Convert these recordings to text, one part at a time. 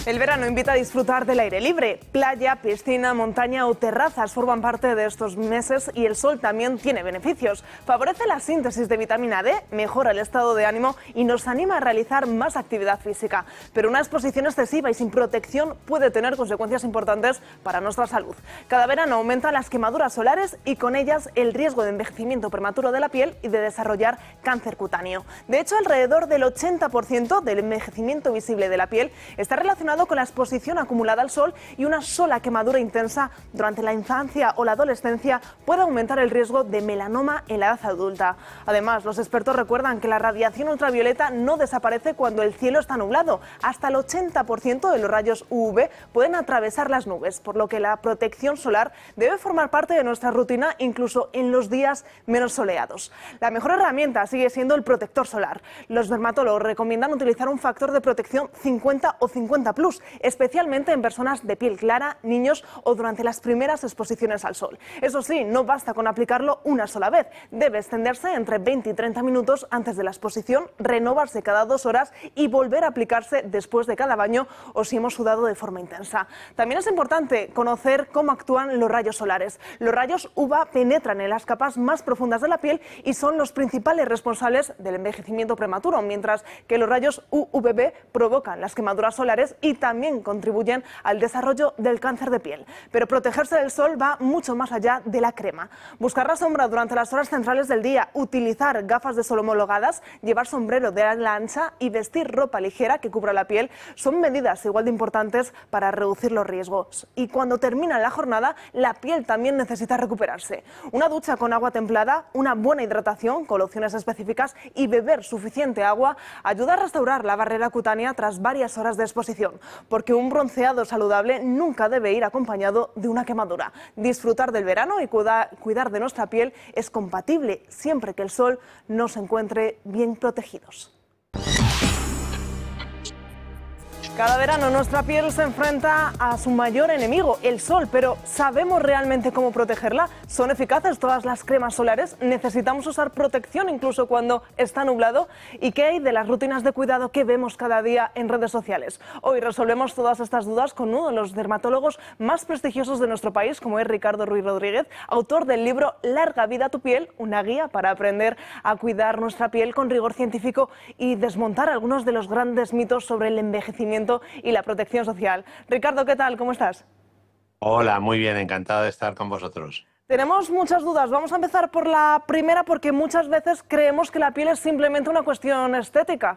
El verano invita a disfrutar del aire libre. Playa, piscina, montaña o terrazas forman parte de estos meses y el sol también tiene beneficios. Favorece la síntesis de vitamina D, mejora el estado de ánimo y nos anima a realizar más actividad física. Pero una exposición excesiva y sin protección puede tener consecuencias importantes para nuestra salud. Cada verano aumentan las quemaduras solares y con ellas el riesgo de envejecimiento prematuro de la piel y de desarrollar cáncer cutáneo. De hecho, alrededor del 80% del envejecimiento visible de la piel está relacionado con la exposición acumulada al sol, y una sola quemadura intensa durante la infancia o la adolescencia puede aumentar el riesgo de melanoma en la edad adulta. Además, los expertos recuerdan que la radiación ultravioleta no desaparece cuando el cielo está nublado. Hasta el 80% de los rayos UV pueden atravesar las nubes, por lo que la protección solar debe formar parte de nuestra rutina incluso en los días menos soleados. La mejor herramienta sigue siendo el protector solar. Los dermatólogos recomiendan utilizar un factor de protección 50 o 50+, especialmente en personas de piel clara, niños o durante las primeras exposiciones al sol. Eso sí, no basta con aplicarlo una sola vez. Debe extenderse entre 20 y 30 minutos antes de la exposición, renovarse cada 2 horas y volver a aplicarse después de cada baño o si hemos sudado de forma intensa. También es importante conocer cómo actúan los rayos solares. Los rayos UVA penetran en las capas más profundas de la piel y son los principales responsables del envejecimiento prematuro, mientras que los rayos UVB provocan las quemaduras solares y también contribuyen al desarrollo del cáncer de piel. Pero protegerse del sol va mucho más allá de la crema. Buscar la sombra durante las horas centrales del día, utilizar gafas de sol homologadas, llevar sombrero de ala ancha y vestir ropa ligera que cubra la piel son medidas igual de importantes para reducir los riesgos. Y cuando termina la jornada, la piel también necesita recuperarse. Una ducha con agua templada, una buena hidratación con lociones específicas y beber suficiente agua ayuda a restaurar la barrera cutánea tras varias horas de exposición, porque un bronceado saludable nunca debe ir acompañado de una quemadura. Disfrutar del verano y cuidar de nuestra piel es compatible siempre que el sol nos encuentre bien protegidos. Cada verano nuestra piel se enfrenta a su mayor enemigo, el sol, pero ¿sabemos realmente cómo protegerla? ¿Son eficaces todas las cremas solares? ¿Necesitamos usar protección incluso cuando está nublado? ¿Y qué hay de las rutinas de cuidado que vemos cada día en redes sociales? Hoy resolvemos todas estas dudas con uno de los dermatólogos más prestigiosos de nuestro país, como es Ricardo Ruiz Rodríguez, autor del libro Larga vida a tu piel, una guía para aprender a cuidar nuestra piel con rigor científico y desmontar algunos de los grandes mitos sobre el envejecimiento y la protección social. Ricardo, ¿qué tal? ¿Cómo estás? Hola, muy bien, encantado de estar con vosotros. Tenemos muchas dudas. Vamos a empezar por la primera, porque muchas veces creemos que la piel es simplemente una cuestión estética.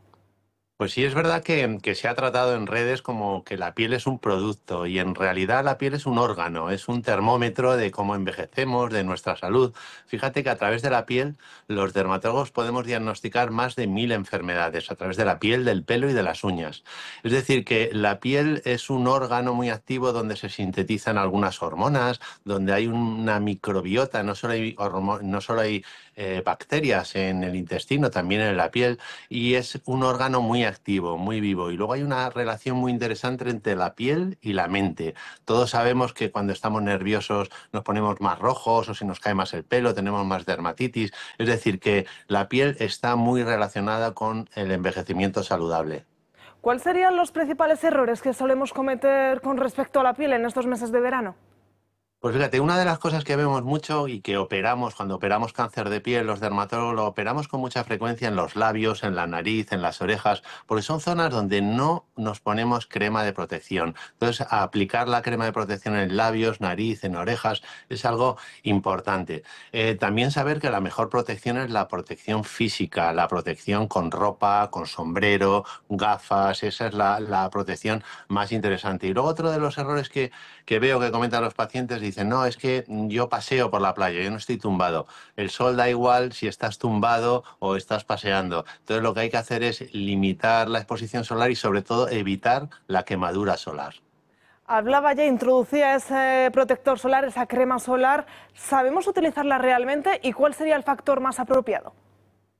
Pues sí, es verdad que se ha tratado en redes como que la piel es un producto y en realidad la piel es un órgano, es un termómetro de cómo envejecemos, de nuestra salud. Fíjate que a través de la piel los dermatólogos podemos diagnosticar más de 1000 enfermedades, a través de la piel, del pelo y de las uñas. Es decir, que la piel es un órgano muy activo donde se sintetizan algunas hormonas, donde hay una microbiota, no solo hay bacterias en el intestino, también en la piel, y es un órgano muy activo, muy vivo. Y luego hay una relación muy interesante entre la piel y la mente. Todos sabemos que cuando estamos nerviosos nos ponemos más rojos, o si nos cae más el pelo, tenemos más dermatitis. Es decir, que la piel está muy relacionada con el envejecimiento saludable. ¿Cuáles serían los principales errores que solemos cometer con respecto a la piel en estos meses de verano? Pues fíjate, una de las cosas que vemos mucho y que operamos, cuando operamos cáncer de piel, los dermatólogos lo operamos con mucha frecuencia en los labios, en la nariz, en las orejas, porque son zonas donde no nos ponemos crema de protección. Entonces, aplicar la crema de protección en labios, nariz, en orejas, es algo importante. También saber que la mejor protección es la protección física, la protección con ropa, con sombrero, gafas, esa es la protección más interesante. Y luego otro de los errores que veo que comentan los pacientes, dicen, no, es que yo paseo por la playa, yo no estoy tumbado. El sol da igual si estás tumbado o estás paseando. Entonces lo que hay que hacer es limitar la exposición solar y sobre todo evitar la quemadura solar. Hablaba ya, introducía ese protector solar, esa crema solar. ¿Sabemos utilizarla realmente y cuál sería el factor más apropiado?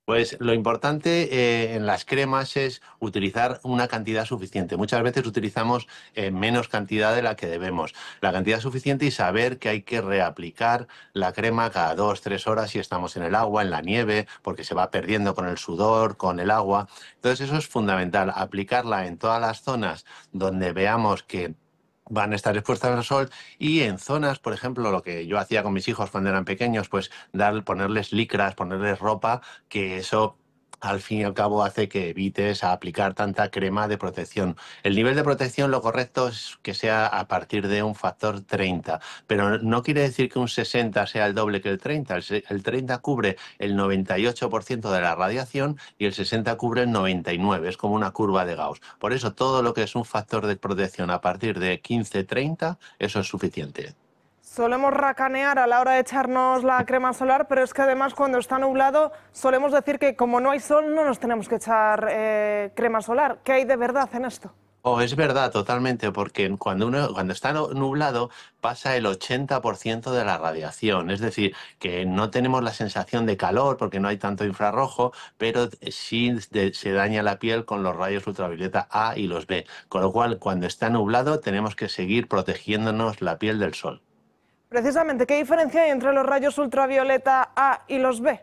Pues lo importante en las cremas es utilizar una cantidad suficiente. Muchas veces utilizamos menos cantidad de la que debemos. La cantidad suficiente y saber que hay que reaplicar la crema cada 2, 3 horas si estamos en el agua, en la nieve, porque se va perdiendo con el sudor, con el agua. Entonces eso es fundamental, aplicarla en todas las zonas donde veamos que van a estar expuestas al sol y en zonas, por ejemplo, lo que yo hacía con mis hijos cuando eran pequeños, pues ponerles licras, ponerles ropa, que eso al fin y al cabo hace que evites aplicar tanta crema de protección. El nivel de protección, lo correcto es que sea a partir de un factor 30, pero no quiere decir que un 60 sea el doble que el 30. El 30 cubre el 98% de la radiación y el 60 cubre el 99%. Es como una curva de Gauss. Por eso todo lo que es un factor de protección a partir de 15-30, eso es suficiente. Solemos racanear a la hora de echarnos la crema solar, pero es que además cuando está nublado solemos decir que como no hay sol no nos tenemos que echar crema solar. ¿Qué hay de verdad en esto? Oh, es verdad, totalmente, porque cuando está nublado pasa el 80% de la radiación, es decir, que no tenemos la sensación de calor porque no hay tanto infrarrojo, pero sí se daña la piel con los rayos ultravioleta A y los B, con lo cual cuando está nublado tenemos que seguir protegiéndonos la piel del sol. Precisamente, ¿qué diferencia hay entre los rayos ultravioleta A y los B?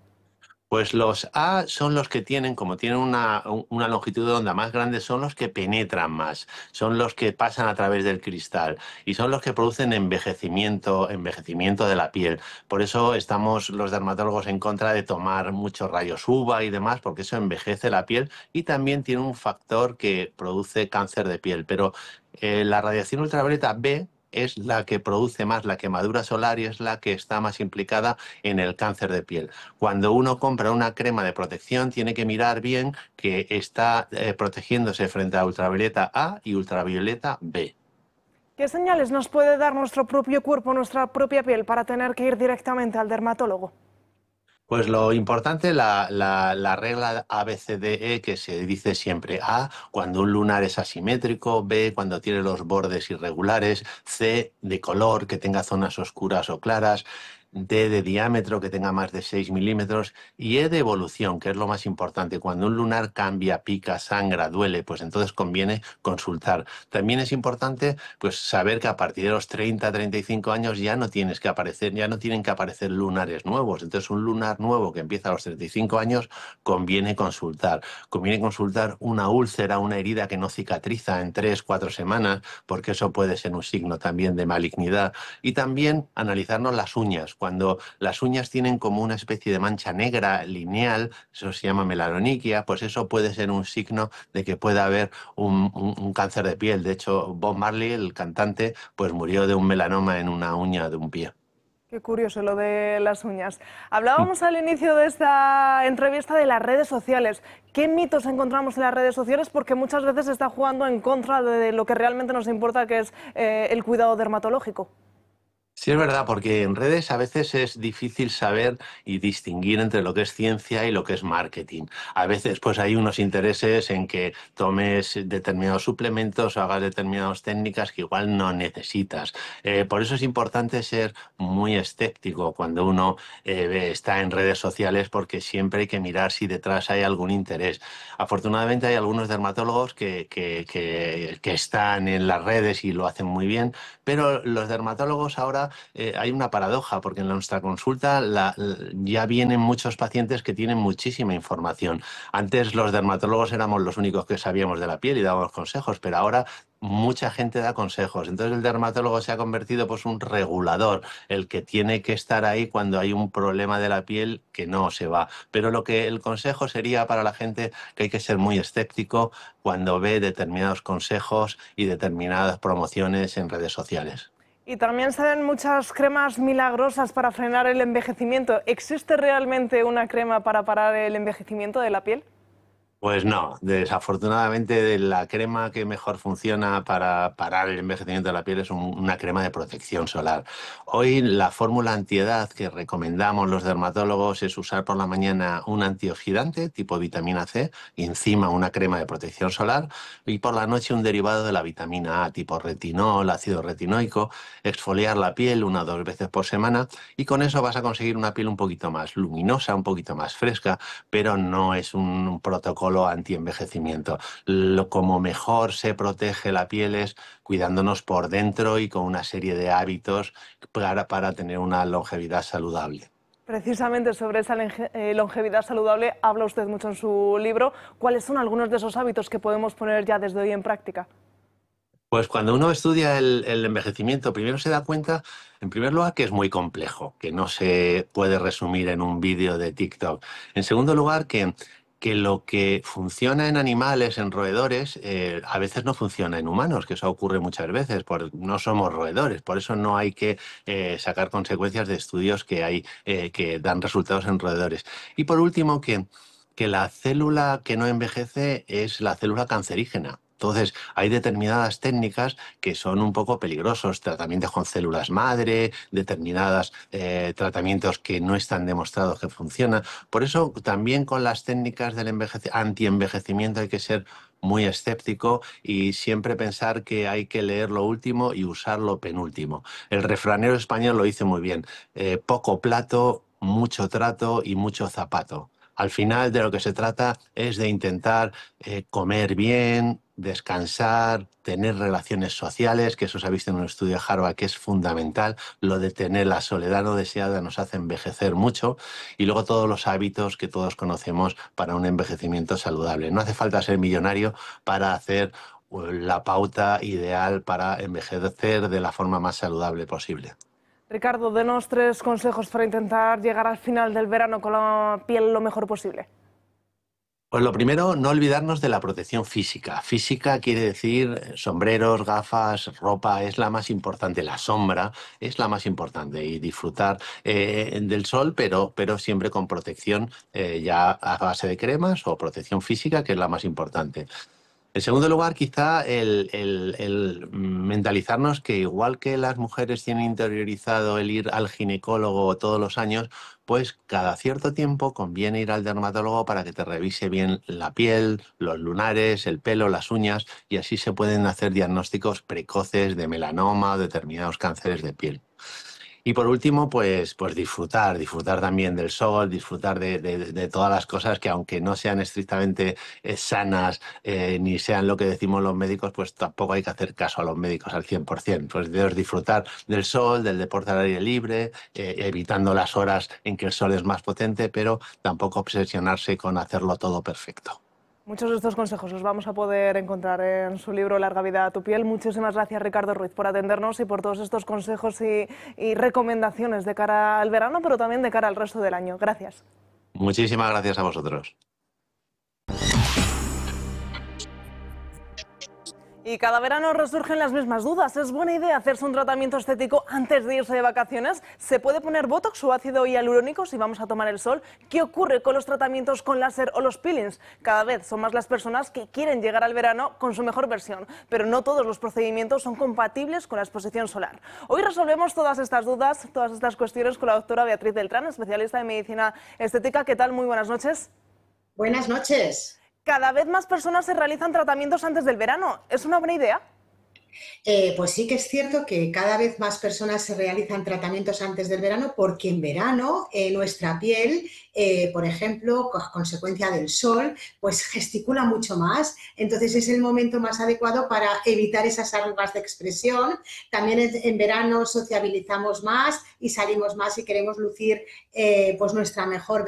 Pues los A son los que tienen, como tienen una longitud de onda más grande, son los que penetran más, son los que pasan a través del cristal y son los que producen envejecimiento de la piel. Por eso estamos los dermatólogos en contra de tomar muchos rayos UVA y demás, porque eso envejece la piel y también tiene un factor que produce cáncer de piel. Pero la radiación ultravioleta B es la que produce más la quemadura solar y es la que está más implicada en el cáncer de piel. Cuando uno compra una crema de protección, tiene que mirar bien que está protegiéndose frente a ultravioleta A y ultravioleta B. ¿Qué señales nos puede dar nuestro propio cuerpo, nuestra propia piel, para tener que ir directamente al dermatólogo? Pues lo importante, la regla ABCDE que se dice siempre: A, cuando un lunar es asimétrico; B, cuando tiene los bordes irregulares; C, de color, que tenga zonas oscuras o claras; D, de diámetro, que tenga más de 6 milímetros; y E, de evolución, que es lo más importante. Cuando un lunar cambia, pica, sangra, duele, pues entonces conviene consultar. También es importante pues saber que a partir de los 30-35 años ya no tienes que aparecer, ya no tienen que aparecer lunares nuevos. Entonces un lunar nuevo que empieza a los 35 años conviene consultar. Conviene consultar una úlcera, una herida que no cicatriza en 3-4 semanas, porque eso puede ser un signo también de malignidad. Y también analizarnos las uñas. Cuando las uñas tienen como una especie de mancha negra lineal, eso se llama melanoniquia, pues eso puede ser un signo de que pueda haber un cáncer de piel. De hecho, Bob Marley, el cantante, pues murió de un melanoma en una uña de un pie. Qué curioso lo de las uñas. Hablábamos al inicio de esta entrevista de las redes sociales. ¿Qué mitos encontramos en las redes sociales? Porque muchas veces se está jugando en contra de lo que realmente nos importa, que es el cuidado dermatológico. Sí, es verdad, porque en redes a veces es difícil saber y distinguir entre lo que es ciencia y lo que es marketing. A veces pues hay unos intereses en que tomes determinados suplementos o hagas determinadas técnicas que igual no necesitas. Por eso es importante ser muy escéptico cuando uno está en redes sociales, porque siempre hay que mirar si detrás hay algún interés. Afortunadamente hay algunos dermatólogos que están en las redes y lo hacen muy bien, pero los dermatólogos ahora hay una paradoja, porque en nuestra consulta ya vienen muchos pacientes que tienen muchísima información. Antes los dermatólogos éramos los únicos que sabíamos de la piel y dábamos consejos, pero ahora mucha gente da consejos. Entonces el dermatólogo se ha convertido pues un regulador, el que tiene que estar ahí cuando hay un problema de la piel que no se va. Pero el consejo sería para la gente que hay que ser muy escéptico cuando ve determinados consejos y determinadas promociones en redes sociales. Y también se ven muchas cremas milagrosas para frenar el envejecimiento. ¿Existe realmente una crema para parar el envejecimiento de la piel? Pues no, desafortunadamente la crema que mejor funciona para parar el envejecimiento de la piel es una crema de protección solar. Hoy la fórmula antiedad que recomendamos los dermatólogos es usar por la mañana un antioxidante tipo vitamina C y encima una crema de protección solar y por la noche un derivado de la vitamina A tipo retinol, ácido retinoico, exfoliar la piel 1 o 2 veces por semana y con eso vas a conseguir una piel un poquito más luminosa, un poquito más fresca, pero no es un protocolo anti-envejecimiento. Como mejor se protege la piel es cuidándonos por dentro y con una serie de hábitos para tener una longevidad saludable. Precisamente sobre esa longevidad saludable habla usted mucho en su libro. ¿Cuáles son algunos de esos hábitos que podemos poner ya desde hoy en práctica? Pues cuando uno estudia el envejecimiento, primero se da cuenta, en primer lugar, que es muy complejo, que no se puede resumir en un vídeo de TikTok. En segundo lugar, que lo que funciona en animales, en roedores, a veces no funciona en humanos, que eso ocurre muchas veces, no somos roedores, por eso no hay que sacar consecuencias de estudios que hay que dan resultados en roedores. Y por último, que la célula que no envejece es la célula cancerígena. Entonces, hay determinadas técnicas que son un poco peligrosos, tratamientos con células madre, determinados tratamientos que no están demostrados que funcionan. Por eso, también con las técnicas del anti-envejecimiento hay que ser muy escéptico y siempre pensar que hay que leer lo último y usar lo penúltimo. El refranero español lo dice muy bien, poco plato, mucho trato y mucho zapato. Al final de lo que se trata es de intentar comer bien, descansar, tener relaciones sociales, que eso se ha visto en un estudio de Harvard que es fundamental. Lo de tener la soledad no deseada nos hace envejecer mucho y luego todos los hábitos que todos conocemos para un envejecimiento saludable. No hace falta ser millonario para hacer la pauta ideal para envejecer de la forma más saludable posible. Ricardo, denos 3 consejos para intentar llegar al final del verano con la piel lo mejor posible. Pues lo primero, no olvidarnos de la protección física. Física quiere decir sombreros, gafas, ropa, es la más importante. La sombra es la más importante y disfrutar del sol, pero siempre con protección ya a base de cremas o protección física, que es la más importante. En segundo lugar, quizá el mentalizarnos que igual que las mujeres tienen interiorizado el ir al ginecólogo todos los años, pues cada cierto tiempo conviene ir al dermatólogo para que te revise bien la piel, los lunares, el pelo, las uñas, y así se pueden hacer diagnósticos precoces de melanoma o determinados cánceres de piel. Y por último, pues disfrutar también del sol, disfrutar de todas las cosas que aunque no sean estrictamente sanas ni sean lo que decimos los médicos, pues tampoco hay que hacer caso a los médicos al 100%. Pues debes disfrutar del sol, del deporte al aire libre, evitando las horas en que el sol es más potente, pero tampoco obsesionarse con hacerlo todo perfecto. Muchos de estos consejos los vamos a poder encontrar en su libro Larga vida a tu piel. Muchísimas gracias, Ricardo Ruiz, por atendernos y por todos estos consejos y recomendaciones de cara al verano, pero también de cara al resto del año. Gracias. Muchísimas gracias a vosotros. Y cada verano resurgen las mismas dudas. ¿Es buena idea hacerse un tratamiento estético antes de irse de vacaciones? ¿Se puede poner botox o ácido hialurónico si vamos a tomar el sol? ¿Qué ocurre con los tratamientos con láser o los peelings? Cada vez son más las personas que quieren llegar al verano con su mejor versión, pero no todos los procedimientos son compatibles con la exposición solar. Hoy resolvemos todas estas dudas, todas estas cuestiones con la doctora Beatriz Beltrán, especialista en medicina estética. ¿Qué tal? Muy buenas noches. Buenas noches. Cada vez más personas se realizan tratamientos antes del verano. ¿Es una buena idea? Pues sí que es cierto que cada vez más personas se realizan tratamientos antes del verano porque en verano nuestra piel, por ejemplo, a consecuencia del sol, pues gesticula mucho más. Entonces es el momento más adecuado para evitar esas arrugas de expresión. También en verano sociabilizamos más y salimos más y queremos lucir pues nuestra mejor